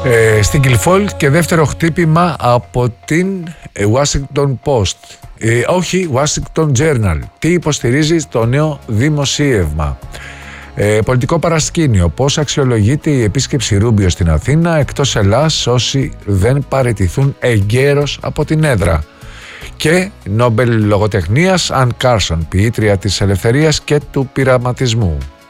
στην Guildford και δεύτερο χτύπημα από την Washington Post. Όχι, Washington Journal. Τι υποστηρίζει το νέο δημοσίευμα? Πολιτικό παρασκήνιο. Πώς αξιολογείται η επίσκεψη Ρούμπιο στην Αθήνα? Εκτός Ελλάς όσοι δεν παραιτηθούν εγκαίρως από την έδρα. Και Νόμπελ λογοτεχνίας Αν Κάρσον, ποιήτρια της ελευθερίας και του πειραματισμού.